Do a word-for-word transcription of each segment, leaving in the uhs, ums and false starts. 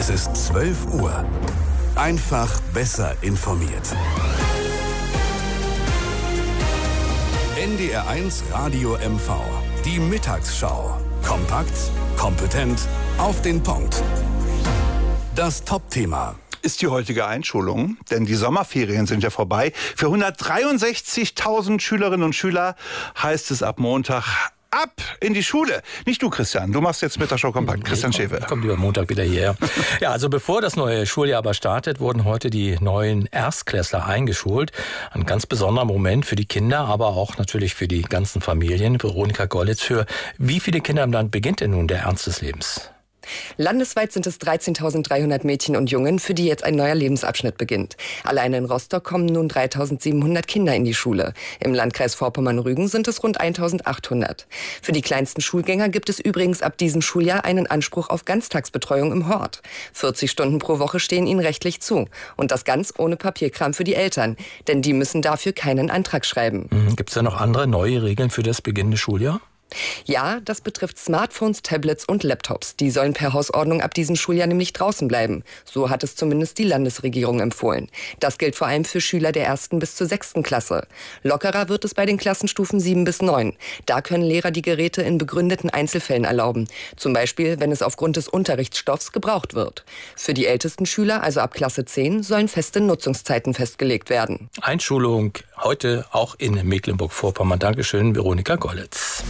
Es ist zwölf Uhr. Einfach besser informiert. N D R eins Radio M V. Die Mittagsschau. Kompakt, kompetent, auf den Punkt. Das Top-Thema ist die heutige Einschulung, denn die Sommerferien sind ja vorbei. Für hundertdreiundsechzigtausend Schülerinnen und Schüler heißt es ab Montag ab in die Schule. Nicht du, Christian. Du machst jetzt Mittagsschau kompakt. Christian Schäfer. Ich komme lieber Montag wieder hierher. Ja, also bevor das neue Schuljahr aber startet, wurden heute die neuen Erstklässler eingeschult. Ein ganz besonderer Moment für die Kinder, aber auch natürlich für die ganzen Familien. Veronika Gollitz, für wie viele Kinder im Land beginnt denn nun der Ernst des Lebens? Landesweit sind es dreizehntausenddreihundert Mädchen und Jungen, für die jetzt ein neuer Lebensabschnitt beginnt. Allein in Rostock kommen nun dreitausendsiebenhundert Kinder in die Schule. Im Landkreis Vorpommern-Rügen sind es rund eintausendachthundert. Für die kleinsten Schulgänger gibt es übrigens ab diesem Schuljahr einen Anspruch auf Ganztagsbetreuung im Hort. vierzig Stunden pro Woche stehen ihnen rechtlich zu. Und das ganz ohne Papierkram für die Eltern. Denn die müssen dafür keinen Antrag schreiben. Mhm. Gibt es da noch andere neue Regeln für das beginnende Schuljahr? Ja, das betrifft Smartphones, Tablets und Laptops. Die sollen per Hausordnung ab diesem Schuljahr nämlich draußen bleiben. So hat es zumindest die Landesregierung empfohlen. Das gilt vor allem für Schüler der ersten bis zur sechsten Klasse. Lockerer wird es bei den Klassenstufen sieben bis neun. Da können Lehrer die Geräte in begründeten Einzelfällen erlauben. Zum Beispiel, wenn es aufgrund des Unterrichtsstoffs gebraucht wird. Für die ältesten Schüler, also ab Klasse zehn, sollen feste Nutzungszeiten festgelegt werden. Einschulung heute auch in Mecklenburg-Vorpommern. Dankeschön, Veronika Gollitz.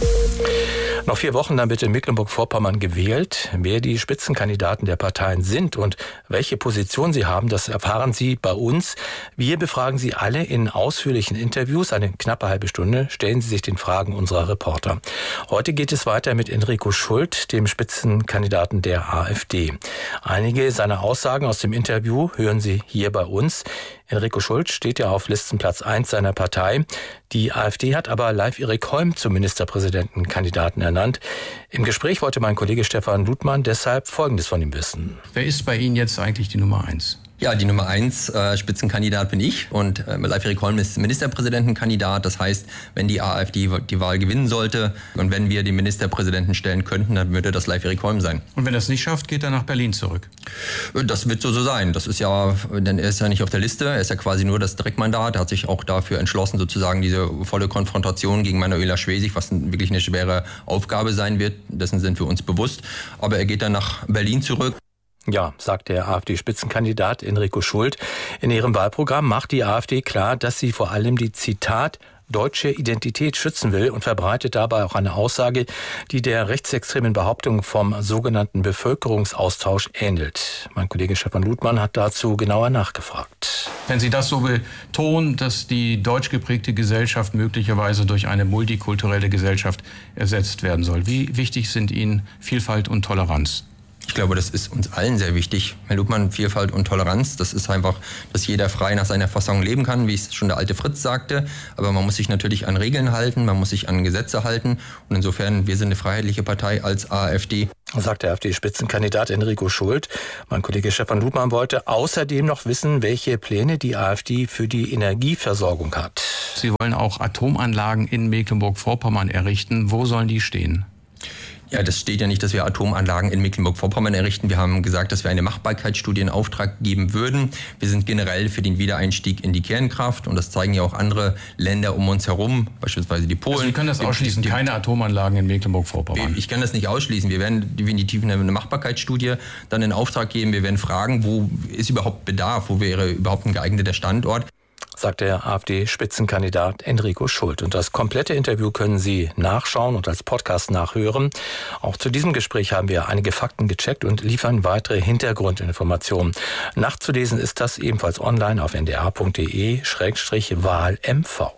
Noch vier Wochen, dann wird in Mecklenburg-Vorpommern gewählt. Wer die Spitzenkandidaten der Parteien sind und welche Position sie haben, das erfahren Sie bei uns. Wir befragen Sie alle in ausführlichen Interviews. Eine knappe halbe Stunde stellen Sie sich den Fragen unserer Reporter. Heute geht es weiter mit Enrico Schult, dem Spitzenkandidaten der AfD. Einige seiner Aussagen aus dem Interview hören Sie hier bei uns. Enrico Schult steht ja auf Listenplatz eins seiner Partei. Die AfD hat aber Leif-Erik Holm zum Ministerpräsidentenkandidaten ernannt. Im Gespräch wollte mein Kollege Stefan Ludmann deshalb Folgendes von ihm wissen. Wer ist bei Ihnen jetzt eigentlich die Nummer eins? Ja, die Nummer eins äh, Spitzenkandidat bin ich und äh, Leif-Erik Holm ist Ministerpräsidentenkandidat. Das heißt, wenn die AfD die Wahl gewinnen sollte und wenn wir den Ministerpräsidenten stellen könnten, dann würde das Leif-Erik Holm sein. Und wenn er es nicht schafft, geht er nach Berlin zurück? Das wird so, so sein. Das ist ja, denn er ist ja nicht auf der Liste, er ist ja quasi nur das Direktmandat. Er hat sich auch dafür entschlossen, sozusagen diese volle Konfrontation gegen Manuela Schwesig, was wirklich eine schwere Aufgabe sein wird. Dessen sind wir uns bewusst. Aber er geht dann nach Berlin zurück. Ja, sagt der AfD-Spitzenkandidat Enrico Schult. In ihrem Wahlprogramm macht die AfD klar, dass sie vor allem die, Zitat, deutsche Identität schützen will und verbreitet dabei auch eine Aussage, die der rechtsextremen Behauptung vom sogenannten Bevölkerungsaustausch ähnelt. Mein Kollege Stefan Ludmann hat dazu genauer nachgefragt. Wenn Sie das so betonen, dass die deutsch geprägte Gesellschaft möglicherweise durch eine multikulturelle Gesellschaft ersetzt werden soll, wie wichtig sind Ihnen Vielfalt und Toleranz? Ich glaube, das ist uns allen sehr wichtig. Herr Ludmann, Vielfalt und Toleranz, das ist einfach, dass jeder frei nach seiner Fassung leben kann, wie es schon der alte Fritz sagte. Aber man muss sich natürlich an Regeln halten, man muss sich an Gesetze halten. Und insofern, wir sind eine freiheitliche Partei als AfD. Sagt der AfD-Spitzenkandidat Enrico Schult. Mein Kollege Stefan Ludmann wollte außerdem noch wissen, welche Pläne die AfD für die Energieversorgung hat. Sie wollen auch Atomanlagen in Mecklenburg-Vorpommern errichten. Wo sollen die stehen? Ja, das steht ja nicht, dass wir Atomanlagen in Mecklenburg-Vorpommern errichten. Wir haben gesagt, dass wir eine Machbarkeitsstudie in Auftrag geben würden. Wir sind generell für den Wiedereinstieg in die Kernkraft und das zeigen ja auch andere Länder um uns herum, beispielsweise die Polen. Also Sie können das ausschließen, die, die, keine Atomanlagen in Mecklenburg-Vorpommern? Ich kann das nicht ausschließen. Wir werden definitiv eine Machbarkeitsstudie dann in Auftrag geben. Wir werden fragen, wo ist überhaupt Bedarf, wo wäre überhaupt ein geeigneter Standort. Sagt der AfD-Spitzenkandidat Enrico Schult. Und das komplette Interview können Sie nachschauen und als Podcast nachhören. Auch zu diesem Gespräch haben wir einige Fakten gecheckt und liefern weitere Hintergrundinformationen. Nachzulesen ist das ebenfalls online auf n d r punkt d e slash wahl m v.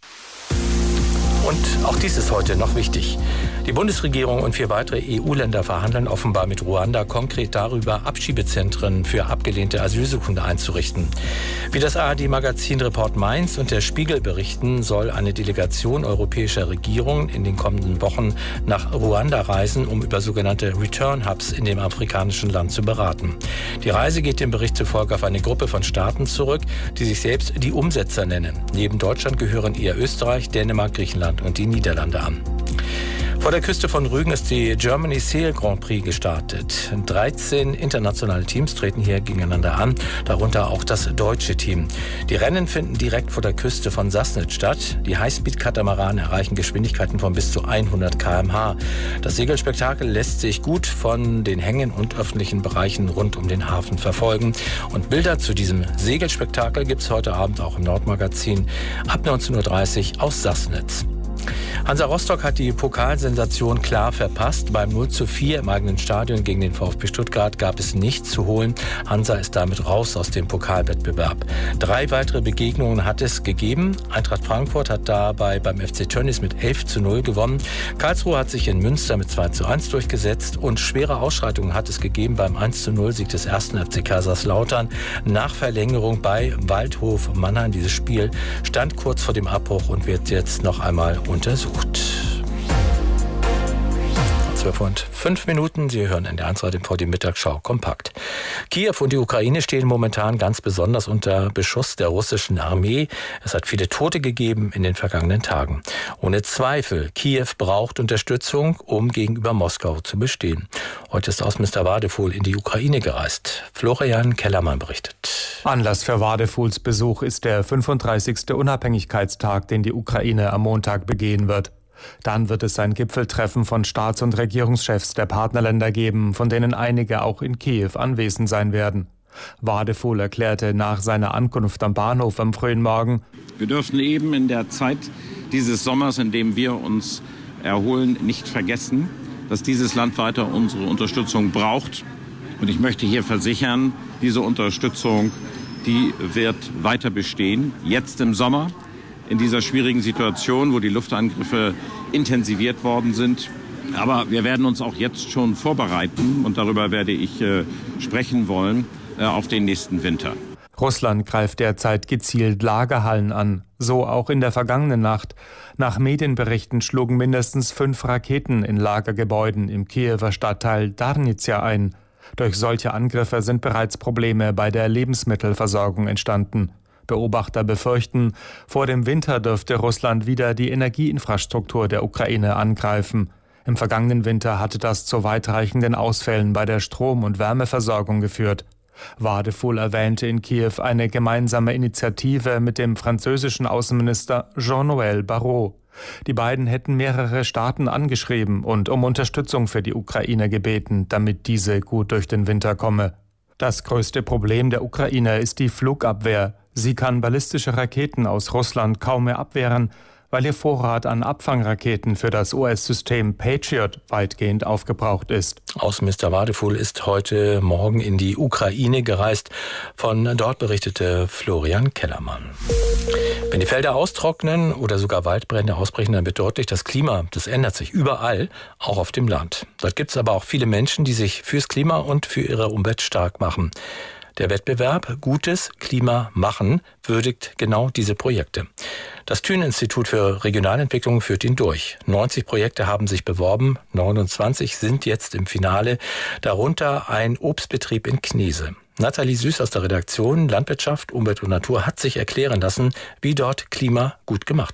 Und auch dies ist heute noch wichtig. Die Bundesregierung und vier weitere E U-Länder verhandeln offenbar mit Ruanda konkret darüber, Abschiebezentren für abgelehnte Asylsuchende einzurichten. Wie das A R D-Magazin Report Mainz und der Spiegel berichten, soll eine Delegation europäischer Regierungen in den kommenden Wochen nach Ruanda reisen, um über sogenannte Return-Hubs in dem afrikanischen Land zu beraten. Die Reise geht dem Bericht zufolge auf eine Gruppe von Staaten zurück, die sich selbst die Umsetzer nennen. Neben Deutschland gehören eher Österreich, Dänemark, Griechenland und die Niederlande an. Vor der Küste von Rügen ist die Germany Sail Grand Prix gestartet. dreizehn internationale Teams treten hier gegeneinander an, darunter auch das deutsche Team. Die Rennen finden direkt vor der Küste von Sassnitz statt. Die Highspeed-Katamaranen erreichen Geschwindigkeiten von bis zu hundert Kilometer pro Stunde. Das Segelspektakel lässt sich gut von den Hängen und öffentlichen Bereichen rund um den Hafen verfolgen. Und Bilder zu diesem Segelspektakel gibt es heute Abend auch im Nordmagazin ab neunzehn Uhr dreißig aus Sassnitz. Hansa Rostock hat die Pokalsensation klar verpasst. Beim null zu vier im eigenen Stadion gegen den VfB Stuttgart gab es nichts zu holen. Hansa ist damit raus aus dem Pokalwettbewerb. Drei weitere Begegnungen hat es gegeben. Eintracht Frankfurt hat dabei beim F C Tönnies mit elf zu null gewonnen. Karlsruhe hat sich in Münster mit zwei zu eins durchgesetzt. Und schwere Ausschreitungen hat es gegeben beim eins zu null Sieg des ersten F C Kaiserslautern. Nach Verlängerung bei Waldhof Mannheim. Dieses Spiel stand kurz vor dem Abbruch und wird jetzt noch einmal untersucht. zwölf und fünf Minuten. Sie hören in der eins Radio M V die Mittagsschau kompakt. Kiew und die Ukraine stehen momentan ganz besonders unter Beschuss der russischen Armee. Es hat viele Tote gegeben in den vergangenen Tagen. Ohne Zweifel, Kiew braucht Unterstützung, um gegenüber Moskau zu bestehen. Heute ist Außenminister Wadefuhl in die Ukraine gereist. Florian Kellermann berichtet. Anlass für Wadefuhls Besuch ist der fünfunddreißigste Unabhängigkeitstag, den die Ukraine am Montag begehen wird. Dann wird es ein Gipfeltreffen von Staats- und Regierungschefs der Partnerländer geben, von denen einige auch in Kiew anwesend sein werden. Wadefuhl erklärte nach seiner Ankunft am Bahnhof am frühen Morgen: Wir dürfen eben in der Zeit dieses Sommers, in dem wir uns erholen, nicht vergessen, dass dieses Land weiter unsere Unterstützung braucht. Und ich möchte hier versichern, diese Unterstützung, die wird weiter bestehen. Jetzt im Sommer, in dieser schwierigen Situation, wo die Luftangriffe intensiviert worden sind. Aber wir werden uns auch jetzt schon vorbereiten, und darüber werde ich äh, sprechen wollen, äh, auf den nächsten Winter. Russland greift derzeit gezielt Lagerhallen an, so auch in der vergangenen Nacht. Nach Medienberichten schlugen mindestens fünf Raketen in Lagergebäuden im Kiewer Stadtteil Darnizia ein. Durch solche Angriffe sind bereits Probleme bei der Lebensmittelversorgung entstanden. Beobachter befürchten, vor dem Winter dürfte Russland wieder die Energieinfrastruktur der Ukraine angreifen. Im vergangenen Winter hatte das zu weitreichenden Ausfällen bei der Strom- und Wärmeversorgung geführt. Wadefuhl erwähnte in Kiew eine gemeinsame Initiative mit dem französischen Außenminister Jean-Noël Barrot. Die beiden hätten mehrere Staaten angeschrieben und um Unterstützung für die Ukraine gebeten, damit diese gut durch den Winter komme. Das größte Problem der Ukraine ist die Flugabwehr. Sie kann ballistische Raketen aus Russland kaum mehr abwehren, weil ihr Vorrat an Abfangraketen für das U S-System Patriot weitgehend aufgebraucht ist. Außenminister Wadefuhl ist heute Morgen in die Ukraine gereist. Von dort berichtete Florian Kellermann. Wenn die Felder austrocknen oder sogar Waldbrände ausbrechen, dann wird deutlich, das Klima, das ändert sich überall, auch auf dem Land. Dort gibt es aber auch viele Menschen, die sich fürs Klima und für ihre Umwelt stark machen. Der Wettbewerb Gutes Klima machen würdigt genau diese Projekte. Das Thünen-Institut für Regionalentwicklung führt ihn durch. neunzig Projekte haben sich beworben, neunundzwanzig sind jetzt im Finale, darunter ein Obstbetrieb in Knese. Nathalie Süß aus der Redaktion Landwirtschaft, Umwelt und Natur hat sich erklären lassen, wie dort Klima gut gemacht